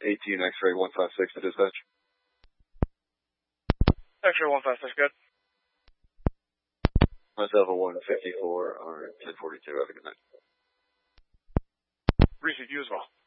18 X-ray 156 to dispatch. X-ray 156, good. Myself a 154 or 1042. Have a good night. Receive you as well.